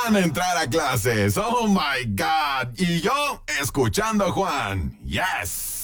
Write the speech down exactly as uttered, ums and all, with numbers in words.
van a entrar a clases. Oh my God. Y yo escuchando a Juan. Yes.